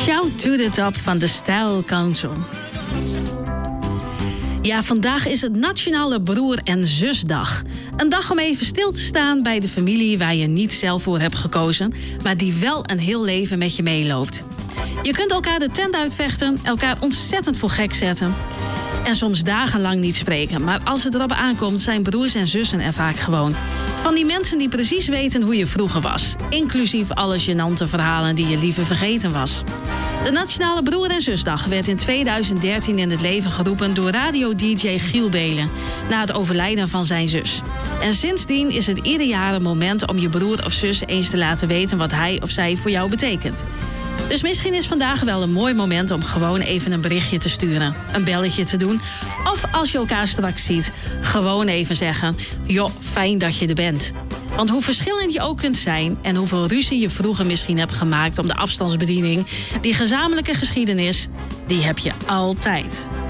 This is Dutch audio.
Shout to the Top van de Style Council. Ja, vandaag is het Nationale Broer- en Zusdag. Een dag om even stil te staan bij de familie waar je niet zelf voor hebt gekozen, maar die wel een heel leven met je meeloopt. Je kunt elkaar de tent uitvechten, elkaar ontzettend voor gek zetten en soms dagenlang niet spreken. Maar als het erop aankomt, zijn broers en zussen er vaak gewoon. Van die mensen die precies weten hoe je vroeger was. Inclusief alle gênante verhalen die je liever vergeten was. De Nationale Broer- en Zusdag werd in 2013 in het leven geroepen door radio-dj Giel Beelen na het overlijden van zijn zus. En sindsdien is het ieder jaar een moment om je broer of zus eens te laten weten wat hij of zij voor jou betekent. Dus misschien is vandaag wel een mooi moment om gewoon even een berichtje te sturen, een belletje te doen. Of als je elkaar straks ziet, gewoon even zeggen: joh, fijn dat je er bent. Want hoe verschillend je ook kunt zijn en hoeveel ruzie je vroeger misschien hebt gemaakt om de afstandsbediening, die gezamenlijke geschiedenis, die heb je altijd.